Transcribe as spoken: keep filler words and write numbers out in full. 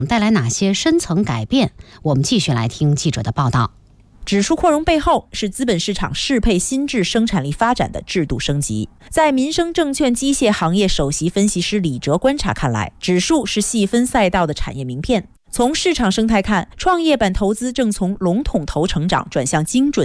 带来哪些深层改变？我们继续来听记者的报道。 指数扩容背后是资本市场适配新质生产力发展的制度升级。在民生证券机械行业首席分析师李哲观察看来，指数是细分赛道的产业名片。从市场生态看，创业板投资正从笼统投成长转向精准